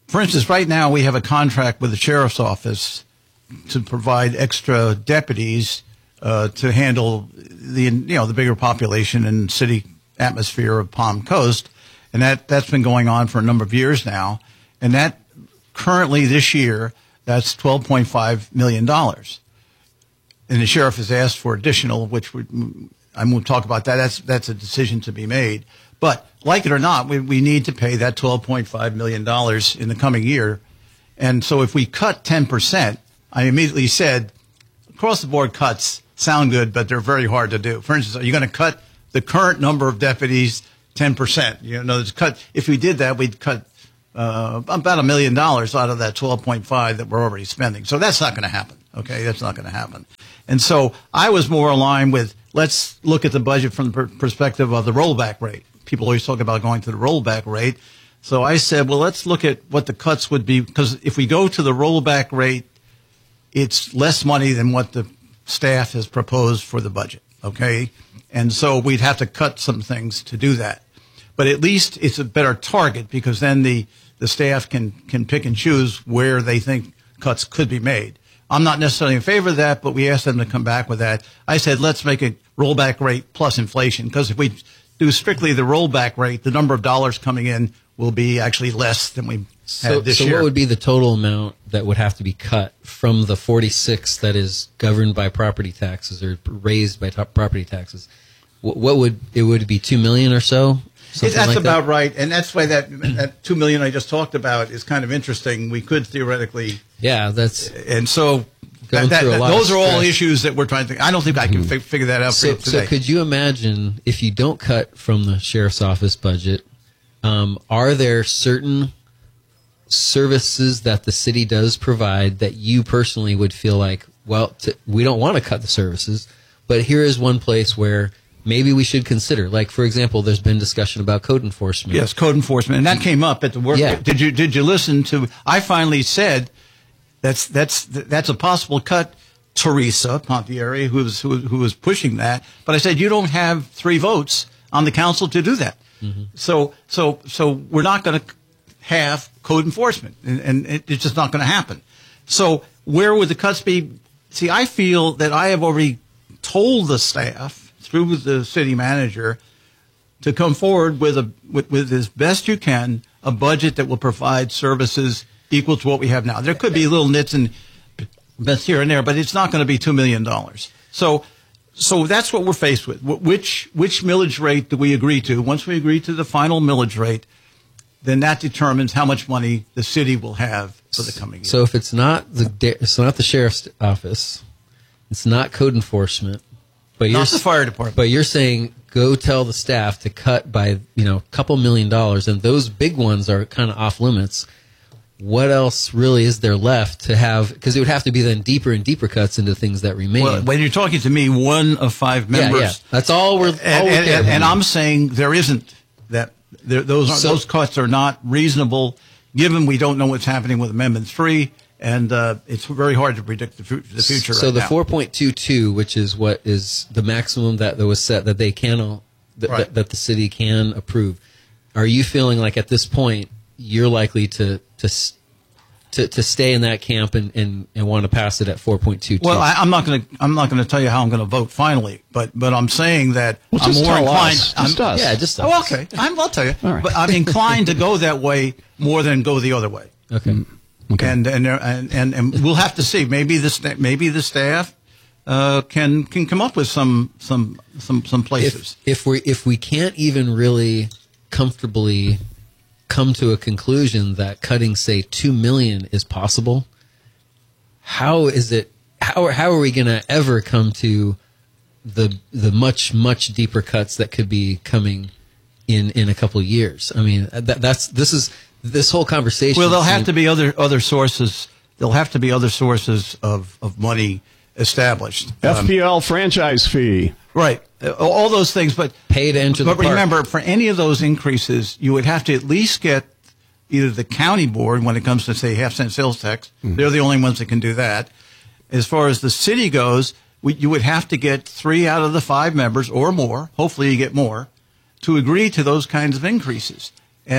for instance, right now we have a contract with the sheriff's office to provide extra deputies uh, to handle the you know the bigger population and city atmosphere of Palm Coast, and that that's been going on for a number of years now, and that currently this year that's twelve point five million dollars, and the sheriff has asked for additional, which we, I won't talk about that. That's that's a decision to be made. But like it or not, we, we need to pay that twelve point five million dollars in the coming year. And so if we cut ten percent, I immediately said, across the board cuts sound good, but they're very hard to do. For instance, are you going to cut the current number of deputies ten percent? You know, it's cut. If we did that, we'd cut uh, about a million dollars out of that twelve point five that we're already spending. So that's not going to happen. Okay, that's not going to happen. And so I was more aligned with, let's look at the budget from the per- perspective of the rollback rate. People always talk about going to the rollback rate. So I said, well, let's look at what the cuts would be, because if we go to the rollback rate, it's less money than what the staff has proposed for the budget, okay? And so we'd have to cut some things to do that. But at least it's a better target, because then the, the staff can, can pick and choose where they think cuts could be made. I'm not necessarily in favor of that, but we asked them to come back with that. I said, let's make a rollback rate plus inflation, because if we do strictly the rollback rate, the number of dollars coming in will be actually less than we So, had this so year. what would be the total amount that would have to be cut from the forty-six that is governed by property taxes or raised by top property taxes? What, what would it would be two million or so? Something That's like about that? right, and that's why that, that two million I just talked about is kind of interesting. We could theoretically, yeah, that's and so going that, through that, a lot those of are all stress. issues that we're trying to. I don't think I can fi- figure that out for So, you today. so could you imagine if you don't cut from the sheriff's office budget? Um, are there certain services that the city does provide that you personally would feel like, well, to, we don't want to cut the services, but here is one place where maybe we should consider. Like, for example, there's been discussion about code enforcement. Yes, code enforcement, and that came up at the work. Yeah. Did you did you listen to? I finally said that's that's that's a possible cut. Teresa Pontieri, who was who, who was pushing that, but I said you don't have three votes on the council to do that. Mm-hmm. So so so we're not going to have code enforcement, and, and it, it's just not going to happen. So where would the cuts be? See, I feel that I have already told the staff through the city manager to come forward with a with, with as best you can a budget that will provide services equal to what we have now. There could be little nits and bits here and there, but it's not going to be two million dollars. So, so that's what we're faced with. Which which millage rate do we agree to? Once we agree to the final millage rate, then that determines how much money the city will have for the coming year. So if it's not the it's not the sheriff's office, it's not code enforcement, but Not you're the fire department. But you're saying go tell the staff to cut by you know a couple million dollars, and those big ones are kind of off limits. What else really is there left to have? Because it would have to be then deeper and deeper cuts into things that remain. Well, when you're talking to me, one of five Yeah, members. yeah. That's all we're. And, all we're and, there and, and for. I'm saying there isn't that. There, those are, So- those cuts are not reasonable, given we don't know what's happening with Amendment Three, and uh, it's very hard to predict the, fu- the future. So right the now. four point two two, which is what is the maximum that, that was set that they can uh, that, Right. that, that the city can approve. Are you feeling like at this point you're likely to to s- to, to stay in that camp and, and, and want to pass it at four point two two? Well, I, I'm not going to. I'm not going to tell you how I'm going to vote finally, but but I'm saying that Well, I'm just more tell inclined. us. I'm, Just us. Yeah, just Oh, us. okay. I'm, I'll tell you. All right. But I'm inclined to go that way more than go the other way. Okay. Okay. And and there- and and, and we'll have to see. Maybe the sta- maybe the staff uh, can can come up with some some some some places. If, if we if we can't even really comfortably come to a conclusion that cutting, say, two million is possible, how is it? How how are we going to ever come to the the much much deeper cuts that could be coming in in a couple of years? I mean, that, that's this is this whole conversation. Well, there'll have seemed- to be other other sources. There'll have to be other sources of, of money established. Um, F P L franchise fee. Right. Uh, All those things, but pay to enter the But park. remember, for any of those increases, you would have to at least get either the county board when it comes to, say, half cent sales tax. Mm-hmm. They're the only ones that can do that. As far as the city goes, we, you would have to get three out of the five members or more. Hopefully, you get more to agree to those kinds of increases. And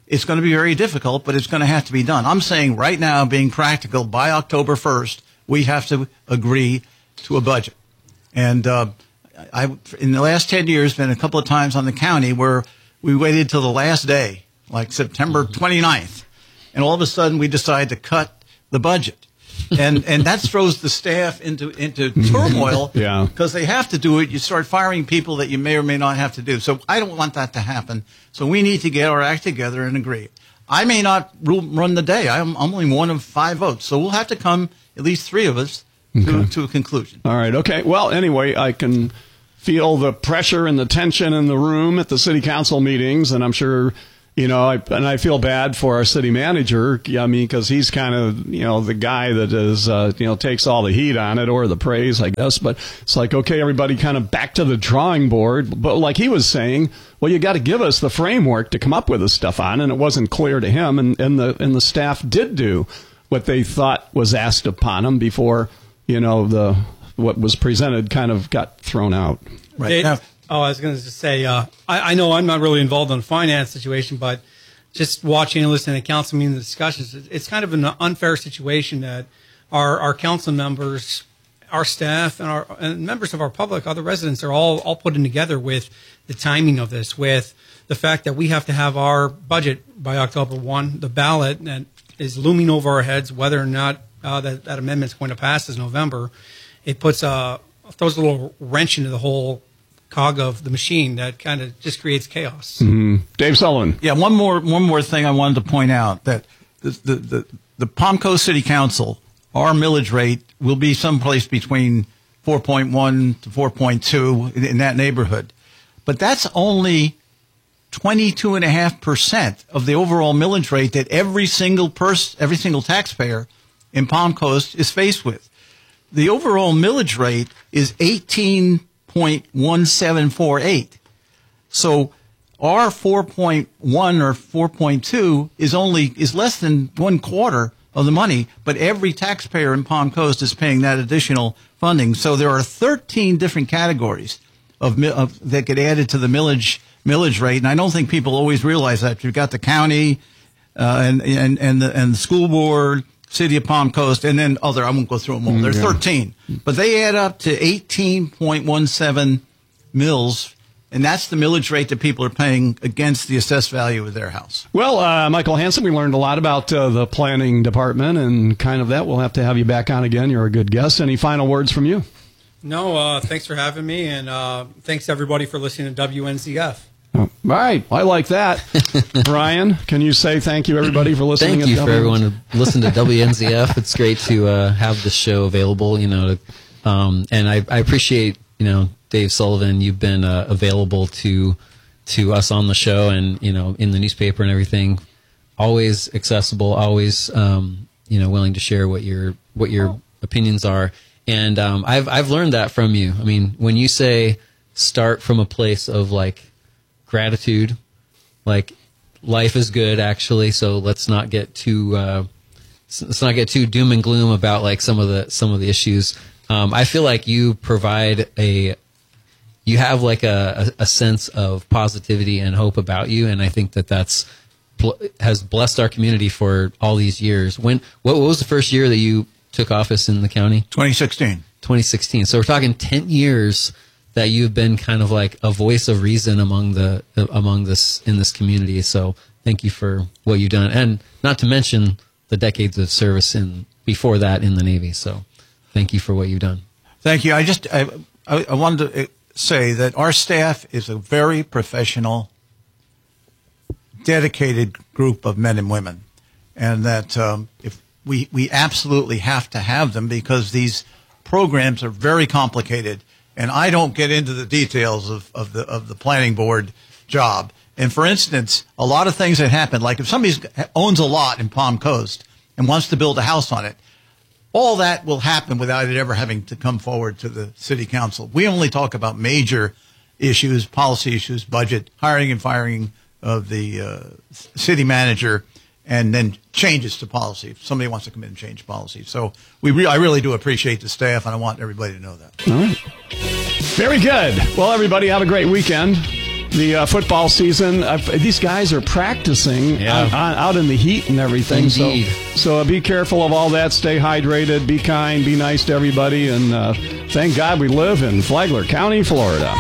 It's going to be very difficult, but it's going to have to be done. I'm saying right now, being practical, by October first, we have to agree to a budget. And uh, I, in the last ten years, been a couple of times on the county where we waited till the last day, like September twenty-ninth, and all of a sudden we decide to cut the budget. and and that throws the staff into into turmoil yeah. because they have to do it. You start firing people that you may or may not have to do. So I don't want that to happen. So we need to get our act together and agree. I may not rule, run the day. I'm, I'm only one of five votes. So we'll have to come, at least three of us, to, Okay. to a conclusion. All right. Okay. Well, anyway, I can feel the pressure and the tension in the room at the city council meetings, and I'm sure, you know, I, and I feel bad for our city manager. I mean, because he's kind of, you know, the guy that is, uh, you know, takes all the heat on it, or the praise, I guess. But it's like, okay, everybody kind of back to the drawing board. But like he was saying, well, you got to give us the framework to come up with this stuff on, and it wasn't clear to him, and, and the and the staff did do what they thought was asked upon them before, you know, the what was presented kind of got thrown out. Right. It- Now, oh, I was going to say, uh, I, I know I'm not really involved in the finance situation, but just watching and listening to council meeting discussions, it- it's kind of an unfair situation that our, our council members, our staff, and our and members of our public, other residents, are all, all putting together with the timing of this, with the fact that we have to have our budget by October first, the ballot that is looming over our heads, whether or not uh, that, that amendment is going to pass this November. It puts a throws a little wrench into the whole cog of the machine that kind of just creates chaos. Mm-hmm. Dave Sullivan. Yeah, one more one more thing I wanted to point out, that the the the, the Palm Coast City Council, our millage rate will be someplace between four point one to four point two in, in that neighborhood, but that's only twenty-two point five percent of the overall millage rate that every single person, every single taxpayer in Palm Coast is faced with. The overall millage rate is eighteen point one seven four eight. So our four point one or four point two is only is less than one quarter of the money, but every taxpayer in Palm Coast is paying that additional funding. So there are thirteen different categories of, of that get added to the millage millage rate, and I don't think people always realize that. You've got the county uh, and and and the, and the school board, City of Palm Coast, and then other, I won't go through them all. Mm, There's yeah. thirteen, but they add up to eighteen point one seven mils, and that's the millage rate that people are paying against the assessed value of their house. Well, uh, Michael Hansen, we learned a lot about uh, the planning department and kind of that. We'll have to have you back on again. You're a good guest. Any final words from you? No, uh, thanks for having me, and uh, thanks everybody for listening to W N Z F. Oh, all right. I like that. Brian, can you say thank you, everybody, for listening? Thank you at for W- everyone to listen to W N Z F. It's great to uh, have this show available, you know, to, um, and I, I appreciate, you know, Dave Sullivan, you've been uh, available to to us on the show and, you know, in the newspaper and everything. Always accessible, always, um, you know, willing to share what your what your opinions are. And um, I've I've learned that from you. I mean, when you say start from a place of like gratitude, like life is good actually, so let's not get too uh, let's not get too doom and gloom about like some of the some of the issues. Um, I feel like you provide a you have like a, a, a sense of positivity and hope about you, and I think that that's has blessed our community for all these years. When what, what was the first year that you took office in the county? twenty sixteen. twenty sixteen. So we're talking ten years that you've been kind of like a voice of reason among the among this in this community. So thank you for what you've done, and not to mention the decades of service in before that in the Navy. So thank you for what you've done. Thank you. I just I, I, I wanted to say that our staff is a very professional, dedicated group of men and women, and that um, if we we absolutely have to have them because these programs are very complicated, and I don't get into the details of, of the of the planning board job. And for instance, a lot of things that happen, like if somebody owns a lot in Palm Coast and wants to build a house on it, all that will happen without it ever having to come forward to the city council. We only talk about major issues, policy issues, budget, hiring and firing of the uh, city manager, and then changes to policy if somebody wants to come in and change policy. So we re- I really do appreciate the staff, and I want everybody to know that. All right. Very good. Well, everybody, have a great weekend. the uh, football season. Uh, these guys are practicing Yeah. on, on, out in the heat and everything. Indeed. So, so uh, be careful of all that. Stay hydrated. Be kind. Be nice to everybody. And uh, thank God we live in Flagler County, Florida.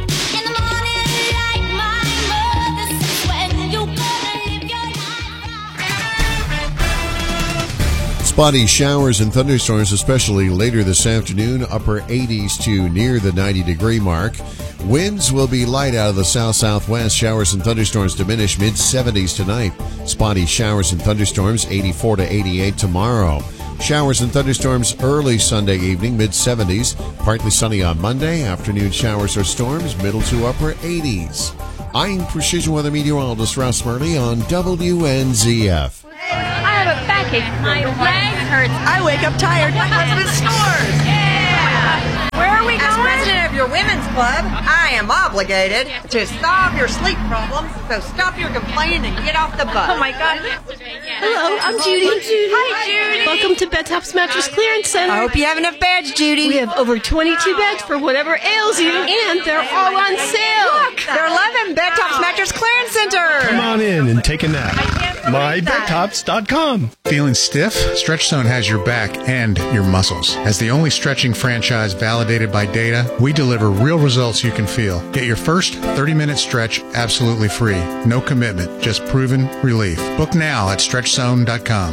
Spotty showers and thunderstorms, especially later this afternoon, upper eighties to near the ninety degree mark. Winds will be light out of the south-southwest. Showers and thunderstorms diminish mid seventies tonight. Spotty showers and thunderstorms eighty-four to eighty-eight tomorrow. Showers and thunderstorms early Sunday evening, mid seventies. Partly sunny on Monday. Afternoon showers or storms, middle to upper eighties. I'm Precision Weather Meteorologist Russ Murley on W N Z F. I have a backache. My leg hurts. I wake up tired. My husband snores. Yeah. Where are we going? As president of your women's club, I am obligated to solve your sleep problems. So stop your complaining and get off the bus. Oh my God. Hello, I'm Judy. Judy. Hi, Judy. Welcome to Bedtops Mattress Clearance Center. I hope you have enough beds, Judy. We have over twenty-two beds for whatever ails you, and they're all on sale. Look, they're eleven Bedtops Mattress Clearance Center. Come on in and take a nap. my bed tops dot com. Feeling stiff? Stretch Zone has your back and your muscles. As the only stretching franchise validated by data, we deliver real results you can feel. Get your first thirty minute stretch absolutely free. No commitment, just proven relief. Book now at stretch zone dot com.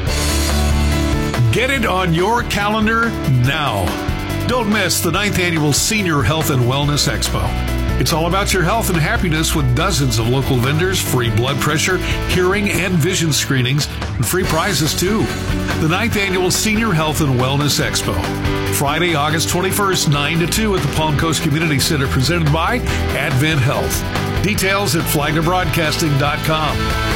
Get it on your calendar now. Don't miss the ninth Annual Senior Health and Wellness Expo. It's all about your health and happiness with dozens of local vendors, free blood pressure, hearing, and vision screenings, and free prizes too. The ninth Annual Senior Health and Wellness Expo. Friday, August twenty-first, nine to two at the Palm Coast Community Center, presented by Advent Health. Details at flagler broadcasting dot com.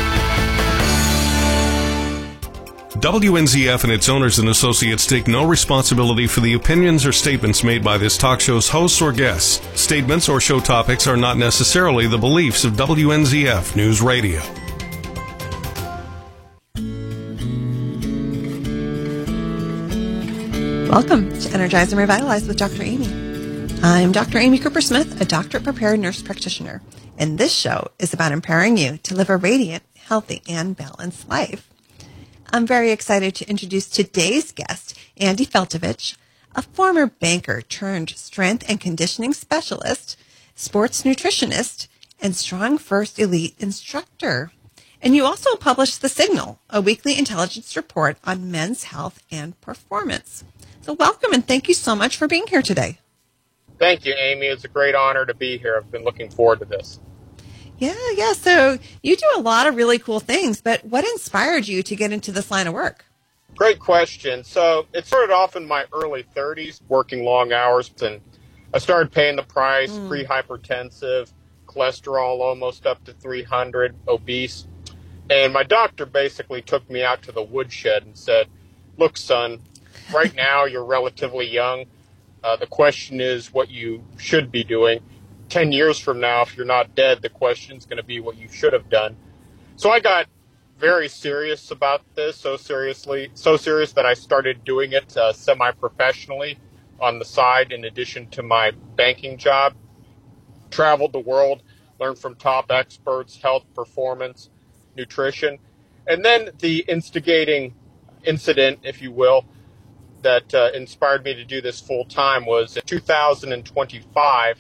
W N Z F and its owners and associates take no responsibility for the opinions or statements made by this talk show's hosts or guests. Statements or show topics are not necessarily the beliefs of W N Z F News Radio. Welcome to Energize and Revitalize with Doctor Amy. I'm Doctor Amy Cooper-Smith, a doctorate-prepared nurse practitioner, and this show is about empowering you to live a radiant, healthy, and balanced life. I'm very excited to introduce today's guest, Andy Feltovich, a former banker turned strength and conditioning specialist, sports nutritionist, and Strong First Elite instructor. And you also published The Signal, a weekly intelligence report on men's health and performance. So welcome and thank you so much for being here today. Thank you, Amy. It's a great honor to be here. I've been looking forward to this. Yeah, yeah. So you do a lot of really cool things, but what inspired you to get into this line of work? Great question. So it started off in my early thirties, working long hours, and I started paying the price, mm. pre-hypertensive, cholesterol almost up to three hundred, obese. And my doctor basically took me out to the woodshed and said, look, son, right now you're relatively young. Uh, the question is what you should be doing. Ten years from now, if you're not dead, the question is going to be what you should have done. So I got very serious about this, so seriously, so serious that I started doing it uh, semi-professionally on the side in addition to my banking job. Traveled the world, learned from top experts, health, performance, nutrition. And then the instigating incident, if you will, that uh, inspired me to do this full time was in two thousand twenty-five.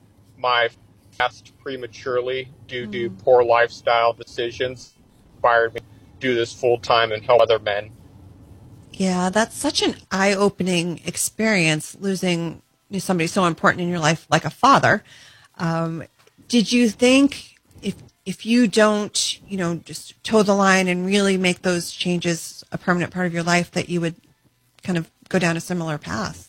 My passed prematurely due mm. to poor lifestyle decisions inspired me to do this full time and help other men. Yeah, that's such an eye-opening experience, losing somebody so important in your life like a father. Um, did you think if if you don't, you know, just toe the line and really make those changes a permanent part of your life, that you would kind of go down a similar path?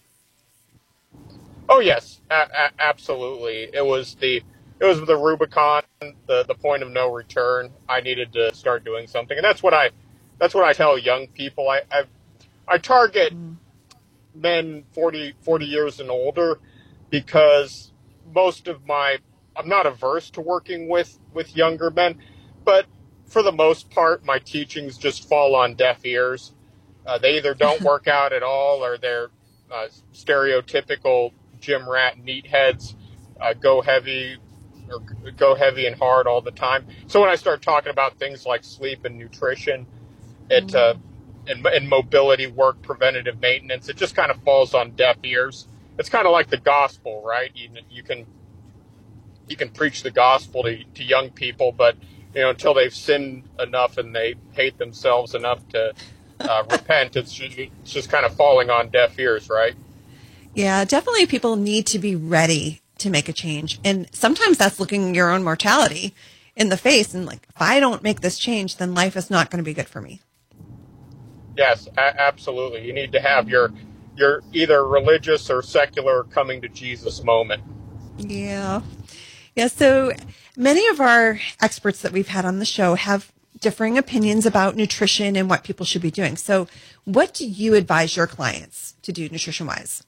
Oh yes, a- a- absolutely. It was the it was the Rubicon, the the point of no return. I needed to start doing something, and that's what I that's what I tell young people. I I, I target mm. men forty, forty years and older because most of my I'm not averse to working with, with younger men, but for the most part, my teachings just fall on deaf ears. Uh, they either don't work out at all, or they're uh, stereotypical gym rat meatheads, uh, go heavy, or go heavy and hard all the time. So when I start talking about things like sleep and nutrition, it uh, and, and mobility work, preventative maintenance, it just kind of falls on deaf ears. It's kind of like the gospel, right? You, you can you can preach the gospel to, to young people, but you know, until they've sinned enough and they hate themselves enough to uh, repent, it's just, it's just kind of falling on deaf ears, right? Yeah, definitely people need to be ready to make a change. And sometimes that's looking your own mortality in the face and like, if I don't make this change, then life is not going to be good for me. Yes, a- absolutely. You need to have your your either religious or secular coming to Jesus moment. Yeah. Yeah, so many of our experts that we've had on the show have differing opinions about nutrition and what people should be doing. So what do you advise your clients to do nutrition-wise?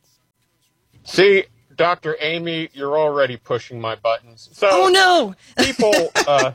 See, Doctor Amy, you're already pushing my buttons. So oh, no. people, uh,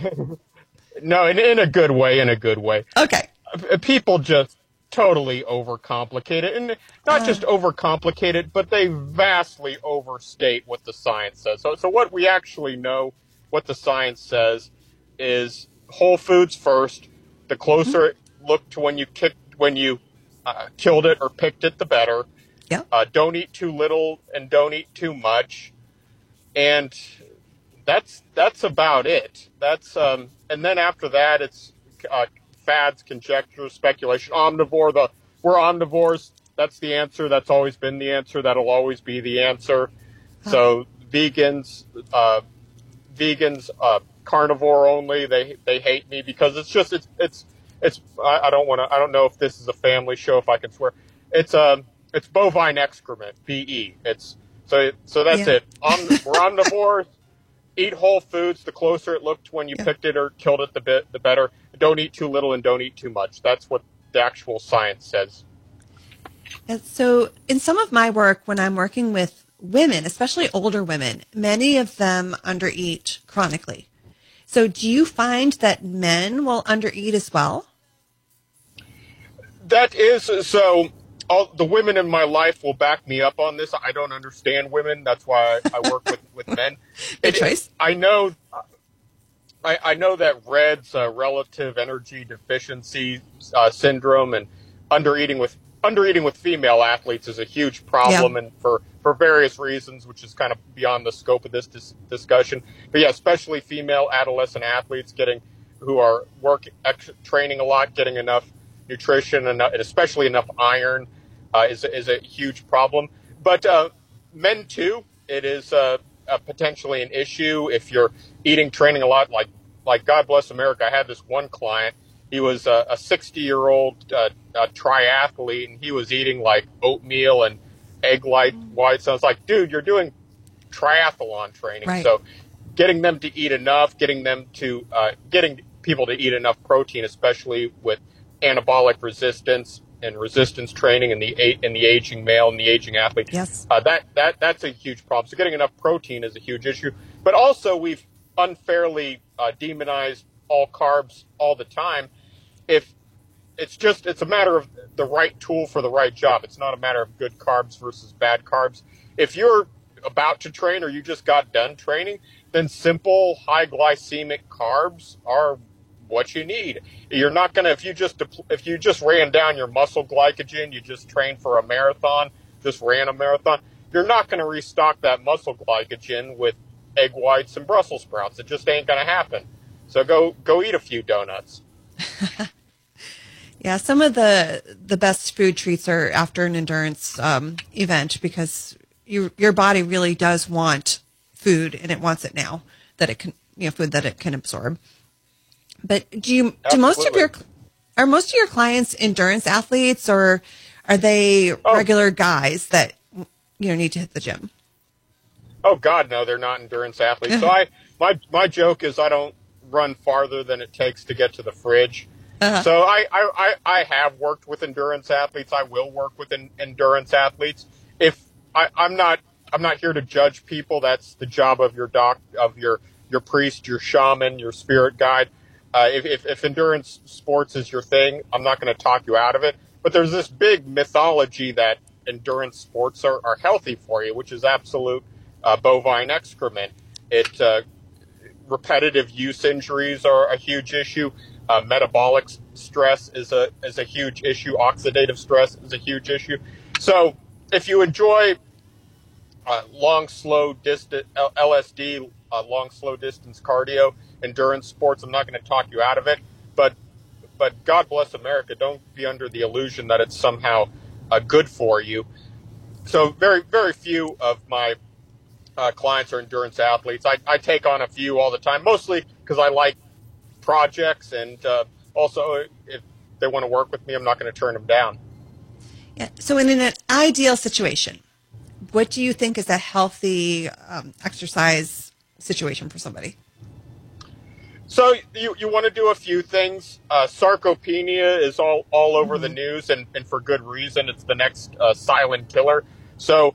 no, in, in a good way, in a good way. Okay. People just totally overcomplicate it. And not uh. just overcomplicate it, but they vastly overstate what the science says. So, so what we actually know, what the science says, is whole foods first. The closer it looked to when you kicked, when you uh, killed it or picked it, the better. Yeah. Uh, don't eat too little and don't eat too much. And that's that's about it. That's um, and then after that, it's uh, fads, conjecture, speculation. Omnivore, the we're omnivores. That's the answer. That's always been the answer. That'll always be the answer. Huh. So vegans, uh, vegans, uh, carnivore only. They they hate me because it's just it's it's it's. I, I don't want to. I don't know if this is a family show. If I can swear, it's um. It's bovine excrement, B E. It's so so that's yeah. it. Om, we're omnivores. Eat whole foods. The closer it looked when you yeah. picked it or killed it, the bit the better. Don't eat too little and don't eat too much. That's what the actual science says. And so, in some of my work, when I'm working with women, especially older women, many of them undereat chronically. So, do you find that men will undereat as well? That is so. All the women in my life will back me up on this. I don't understand women. That's why I, I work with, with men. Good choice. I know, I, I know that R E D S, uh, relative energy deficiency uh, syndrome, and undereating with undereating with female athletes is a huge problem, yeah. and for, for various reasons, which is kind of beyond the scope of this dis- discussion. But yeah, especially female adolescent athletes getting who are work ex- training a lot, getting enough nutrition and especially enough iron uh, is is a huge problem. But uh, men too, it is uh, uh, potentially an issue if you're eating, training a lot. Like like God bless America, I had this one client. He was a, a sixty-year-old uh, uh, triathlete, and he was eating like oatmeal and egg light whites. I was like, dude, you're doing triathlon training, right. So getting them to eat enough, getting them to uh, getting people to eat enough protein, especially with anabolic resistance and resistance training in the in the aging male and the aging athlete. Yes, uh, that that that's a huge problem. So getting enough protein is a huge issue. But also we've unfairly uh, demonized all carbs all the time. If it's just it's a matter of the right tool for the right job. It's not a matter of good carbs versus bad carbs. If you're about to train or you just got done training, then simple high glycemic carbs are what you need. You're not going to, if you just, if you just ran down your muscle glycogen, you just trained for a marathon, just ran a marathon, you're not going to restock that muscle glycogen with egg whites and Brussels sprouts. It just ain't going to happen. So go, go eat a few donuts. Yeah. Some of the, the best food treats are after an endurance um, event because you, your body really does want food and it wants it now that it can, you know, food that it can absorb. But do you, do Absolutely. most of your, are most of your clients endurance athletes or are they oh. regular guys that, you know, need to hit the gym? Oh God, no, they're not endurance athletes. So I, my, my joke is I don't run farther than it takes to get to the fridge. Uh-huh. So I, I, I, I have worked with endurance athletes. I will work with en- endurance athletes. If I, I'm not, I'm not here to judge people. That's the job of your doc, of your, your priest, your shaman, your spirit guide. Uh, if, if, if endurance sports is your thing, I'm not going to talk you out of it. But there's this big mythology that endurance sports are, are healthy for you, which is absolute uh, bovine excrement. It uh, repetitive use injuries are a huge issue. Uh, metabolic stress is a is a huge issue. Oxidative stress is a huge issue. So if you enjoy uh, long, slow distance L S D, uh, long, slow distance cardio, endurance sports, I'm not going to talk you out of it. But but God bless America. Don't be under the illusion that it's somehow uh, good for you. So very very few of my uh, clients are endurance athletes. I, I take on a few all the time, mostly because I like projects, and uh, also if they want to work with me, I'm not going to turn them down. Yeah. So in an ideal situation, what do you think is a healthy um, exercise situation for somebody? So you, you want to do a few things. Uh, sarcopenia is all, all over mm-hmm. the news, and, and for good reason. It's the next uh, silent killer. So